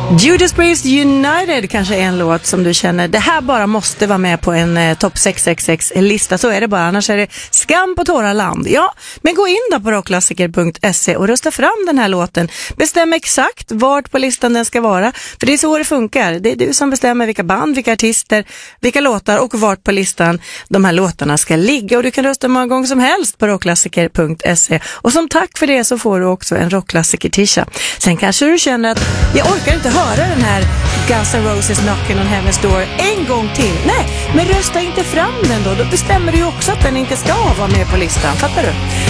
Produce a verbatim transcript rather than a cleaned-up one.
Judas Priest United kanske är en låt som du känner, det här bara måste vara med på en eh, topp sex sex sex-lista, så är det bara, annars är det skam på tåraland. Ja, men gå in då på rockklassiker punkt se och rösta fram den här låten. Bestäm exakt vart på listan den ska vara, för det är så det funkar. Det är du som bestämmer vilka band, vilka artister, vilka låtar och vart på listan de här låtarna ska ligga. Och du kan rösta många gånger som helst på rockklassiker punkt se. Och som tack för det så får du också en rockklassiker-tisha. Sen kanske du känner att jag orkar inte höra den här Guns N' Roses Knockin' on Heaven's Door en gång till. Nej, men rösta inte fram den då. Då bestämmer du ju också att den inte ska vara med på listan. Fattar du?